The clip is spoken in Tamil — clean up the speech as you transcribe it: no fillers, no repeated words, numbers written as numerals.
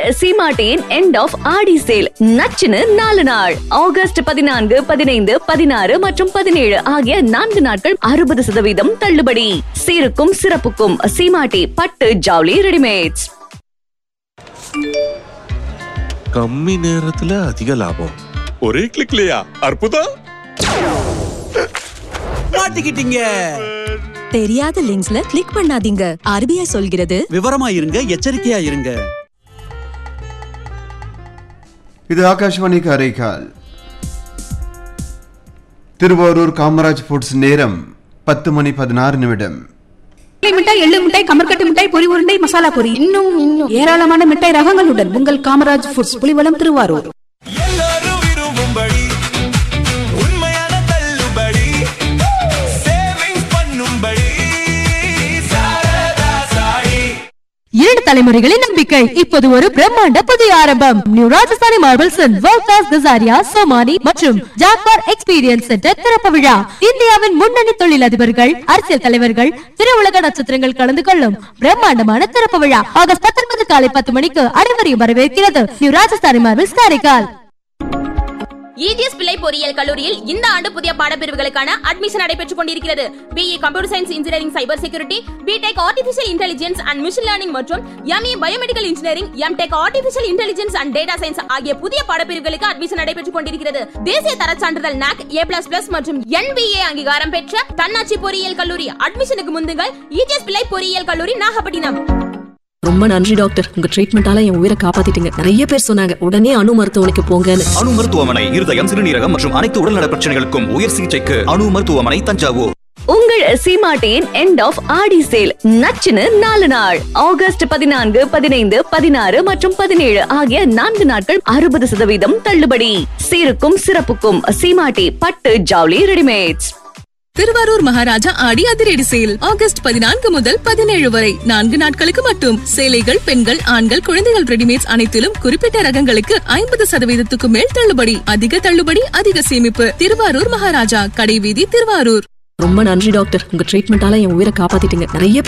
சீமாட்டியின் எண்ட் ஆஃப் ஆடி சேல் நச்சுன்னு 4 நாள் ஆகஸ்ட் 14, 15, 16 மற்றும் 17 ஆகிய 4 நாட்கள் 60% தள்ளுபடி. சீருக்கும் சிறப்புக்கும் சீமாட்டி பட்டு ஜவுளி ரெடிமேட்ஸ். கம்மி நேரத்துல அதிக லாபம், ஒரே கிளிக்லயா? அற்புதம்! மாட்டிக்கிட்டீங்க. தெரியாத லிங்க்ஸ்ல கிளிக் பண்ணாதீங்க. RBI சொல்கிறது விவரமா இருங்க, எச்சரிக்கையா இருங்க. இது ஆகாஷ்வாணி காரைக்கால். திருவாரூர் காமராஜ் ஃபுட்ஸ் நேரம் 10:16. மிட்டாய், எள்ளு மிட்டாய், கமர்கட்டு மிட்டாய், பொரி உருண்டை, மசாலா பொரி, இன்னும் ஏராளமான மிட்டாய் ரகங்களுடன் உங்கள் காமராஜ் ஃபுட்ஸ், புலிவலம், திருவாரூர். இரண்டு தலைமுறைகளின் நம்பிக்கை இப்போது ஒரு பிரம்மாண்ட புதிய ஆரம்பம். New Rajasthani marbles world class Kajaria, Somani மற்றும் ஜாக்வார் எக்ஸ்பீரியன்ஸ் சென்டர் திறப்பு விழா. இந்தியாவின் முன்னணி தொழிலதிபர்கள், அரசியல் தலைவர்கள், திரையுலக நட்சத்திரங்கள் கலந்து கொள்ளும் பிரம்மாண்டமான திறப்பு விழா ஆகஸ்ட் 19 காலை 10 மணிக்கு அனைவரையும் வரவேற்கிறது new Rajasthani marbles Karaikal. EGS பிள்ளை பொறியியல் கல்லூரியில் இந்த ஆண்டு புதிய பாடப்பிரிவுகளுக்கான அட்மிஷன் நடைபெற்றுக் கொண்டிருக்கிறது. BE computer science engineering, cyber security, BTech artificial intelligence and machine learning மற்றும் ME biomedical engineering, MTech artificial intelligence and data science ஆகிய புதிய பாடப்பிரிவுகளுக்கு அட்மிஷன் நடைபெற்றுக் கொண்டிருக்கிறது. தேசிய தரச் சான்றிதழ் NAC A++ மற்றும் NBA அங்கீகாரம் பெற்ற தன்னாட்சி பொறியியல் கல்லூரி. அட்மிஷனுக்கு முந்துங்கள். EGS பிள்ளை பொறியியல் கல்லூரி, நாகப்பட்டினம். ரொம்ப நன்றி டாக்டர், உங்க ட்ரீட்மெண்டால என் உயிரை காப்பாத்திட்டீங்க. நிறைய பேர் சொன்னாங்க உடனே அணு மருத்துவமனைக்கு போங்கன்னு. அணு மருத்துவமனை இருதயம், சிறுநீரகம் மற்றும் அனைத்து உடல்நல பிரச்சனைகளுக்கும் உயர் சிகிச்சைக்கு அணு மருத்துவமனை, தஞ்சாவூர். உங்கள் சீமாட்டியின் எண்ட் ஆஃப் ஆடி சேல் நச்சுன்னு 4 நாள் ஆகஸ்ட் 14, 15, 16 மற்றும் 17 ஆகிய 4 நாட்கள் 60% தள்ளுபடி. சீருக்கும் சிறப்புக்கும் சீமாட்டி பட்டு ஜவுளி ரெடிமேட்ஸ். திருவாரூர் மகாராஜா ஆடி அதிரடி சேல் ஆகஸ்ட் 14 முதல் 17 வரை 4 நாட்களுக்கு மட்டும். சேலைகள், பெண்கள், ஆண்கள், குழந்தைகள் ரெடிமேட்ஸ் அனைத்திலும் குறிப்பிட்ட ரகங்களுக்கு 50% மேல் தள்ளுபடி. அதிக தள்ளுபடி, அதிக சேமிப்பு. திருவாரூர் மகாராஜா, கடைவீதி, திருவாரூர். ரொம்ப நன்றி டாக்டர், உங்க ட்ரீட்மெண்டால என் உயிரை காப்பாத்திட்டீங்க. நிறைய